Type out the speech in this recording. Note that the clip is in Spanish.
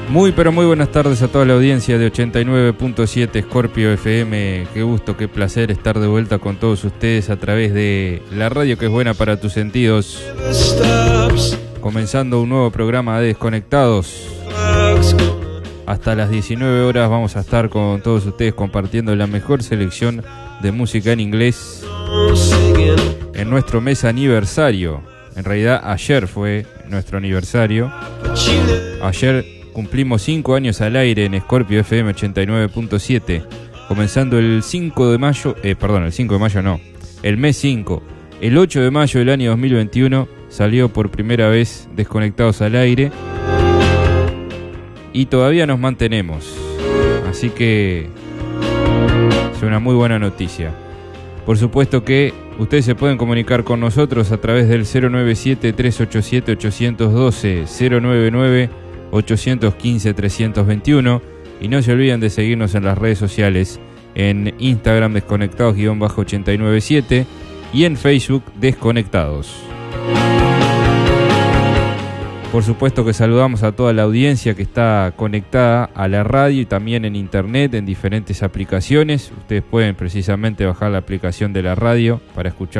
Muy pero muy buenas tardes a toda la audiencia de 89.7 Scorpio FM. Qué gusto, qué placer estar de vuelta con todos ustedes a través de la radio que es buena para tus sentidos. Comenzando un nuevo programa de Desconectados. Hasta las 19 horas vamos a estar con todos ustedes compartiendo la mejor selección de música en inglés en nuestro mes aniversario. En realidad ayer fue nuestro aniversario. Ayer cumplimos 5 años al aire en Scorpio FM 89.7, comenzando el 5 de mayo, el 5 de mayo no, el mes 5. El 8 de mayo del año 2021 salió por primera vez Desconectados al aire y todavía nos mantenemos, así que es una muy buena noticia. Por supuesto que ustedes se pueden comunicar con nosotros a través del 097-387-812, 099-815-321 y no se olviden de seguirnos en las redes sociales, en Instagram Desconectados-897 y en Facebook Desconectados. Por supuesto que saludamos a toda la audiencia que está conectada a la radio y también en internet, en diferentes aplicaciones. Ustedes pueden precisamente bajar la aplicación de la radio para escuchar